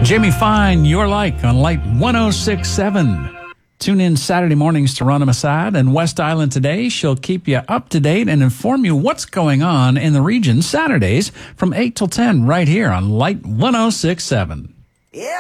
Jamie Fine, You're Like on Light 106.7. Tune in Saturday mornings to Rana Masad and West Island Today. She'll keep you up to date and inform you what's going on in the region Saturdays from 8 till 10 right here on Light 106.7.